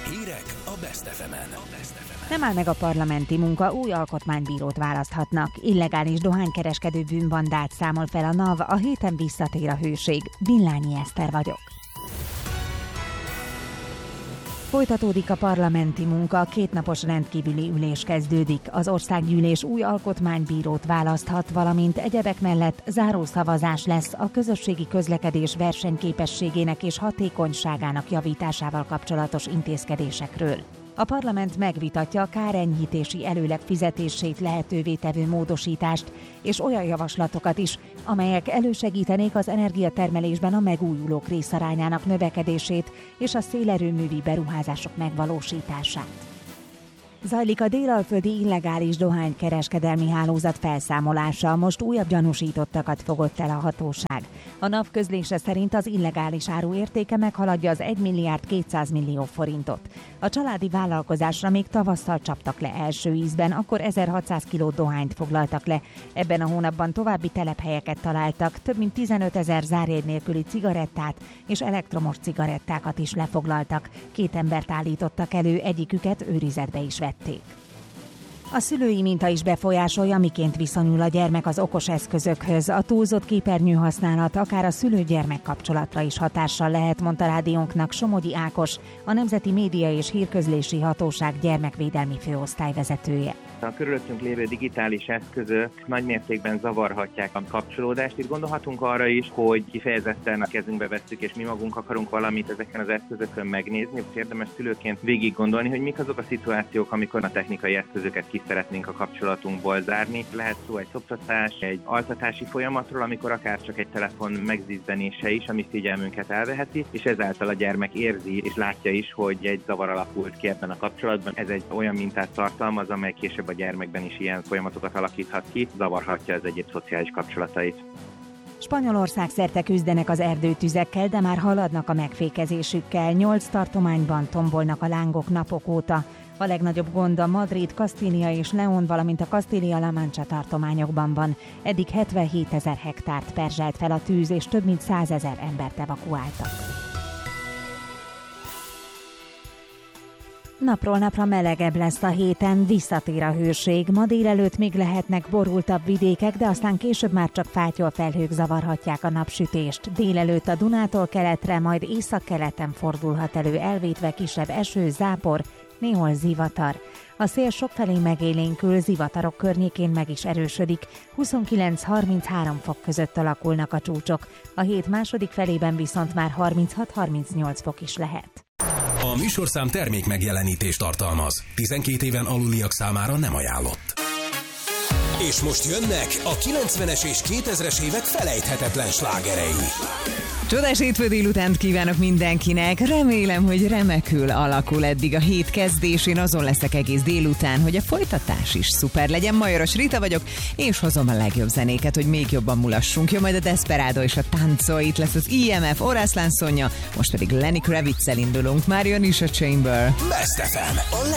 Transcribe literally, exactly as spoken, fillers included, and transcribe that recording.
Hírek a Best ef emen. Nem áll meg a parlamenti munka, új alkotmánybírót választhatnak. Illegális dohánykereskedő bűnbandát számol fel a NAV, a héten visszatér a hőség. Villányi Eszter vagyok. Folytatódik a parlamenti munka, kétnapos rendkívüli ülés kezdődik. Az országgyűlés új alkotmánybírót választhat, valamint egyebek mellett zárószavazás lesz a közösségi közlekedés versenyképességének és hatékonyságának javításával kapcsolatos intézkedésekről. A parlament megvitatja a kárenyhítési előleg fizetését lehetővé tevő módosítást, és olyan javaslatokat is, amelyek elősegítenék az energiatermelésben a megújulók részarányának növekedését és a szélerőművi beruházások megvalósítását. Zajlik a délalföldi illegális dohánykereskedelmi hálózat felszámolása, most újabb gyanúsítottakat fogott el a hatóság. A NAV közlése szerint az illegális áru értéke meghaladja az egy milliárd kétszáz millió forintot. A családi vállalkozásra még tavasszal csaptak le első ízben, akkor ezerhatszáz kiló dohányt foglaltak le. Ebben a hónapban további telephelyeket találtak, több mint tizenötezer zárjegy nélküli cigarettát és elektromos cigarettákat is lefoglaltak. Két embert állítottak elő, egyiküket őrizetbe is vették. A szülői minta is befolyásolja, miként viszonyul a gyermek az okos eszközökhöz. A túlzott képernyőhasználat akár a szülő-gyermek kapcsolatra is hatással lehet, mondta rádiónknak Somogyi Ákos, a Nemzeti Média és Hírközlési Hatóság gyermekvédelmi főosztályvezetője. A körülöttünk lévő digitális eszközök nagy mértékben zavarhatják a kapcsolódást. Itt gondolhatunk arra is, hogy kifejezetten a kezünkbe vesszük, és mi magunk akarunk valamit ezeken az eszközökön megnézni. Érdemes szülőként végig gondolni, hogy mik azok a szituációk, amikor a technikai eszközöket ki szeretnénk a kapcsolatunkból zárni. Lehet szó egy szoptatás, egy altatási folyamatról, amikor akár csak egy telefon megzizzenése is, ami figyelmünket elveheti, és ezáltal a gyermek érzi és látja is, hogy egy zavar alakult ki ebben a kapcsolatban. Ez egy olyan mintát tartalmaz, amely később a gyermekben is ilyen folyamatokat alakíthat ki, zavarhatja az egyéb szociális kapcsolatait. Spanyolország szerte küzdenek az erdőtüzekkel, de már haladnak a megfékezésükkel. Nyolc tartományban tombolnak a lángok napok óta. A legnagyobb gond a Madrid, Kastília és León, valamint a Castilla-La Mancha tartományokban van. Eddig hetvenhétezer hektárt perzselt fel a tűz, és több mint százezer embert evakuáltak. Napról napra melegebb lesz a héten, visszatér a hőség. Ma délelőtt még lehetnek borultabb vidékek, de aztán később már csak fátyol felhők zavarhatják a napsütést. Délelőtt a Dunától keletre, majd északkeleten fordulhat elő elvétve kisebb eső, zápor, néhol zivatar. A szél sokfelé megélénkül, zivatarok környékén meg is erősödik. huszonkilenc-harminchárom fok között alakulnak a csúcsok. A hét második felében viszont már harminchat-harmincnyolc fok is lehet. A műsorszám termék megjelenítést tartalmaz. tizenkét éven aluliak számára nem ajánlott. És most jönnek a kilencvenes és kétezres évek felejthetetlen slágerei. Csodás hétfő délutánt kívánok mindenkinek. Remélem, hogy remekül alakul eddig a hét kezdés. Én azon leszek egész délután, hogy a folytatás is szuper legyen. Majoros Rita vagyok, és hozom a legjobb zenéket, hogy még jobban mulassunk. Jön majd a Desperado és a Táncolj, itt lesz az i em ef, Orászlán Szonya, most pedig Lenny Kravitz-el indulunk. Már jön is a Chamber. Best ef em, a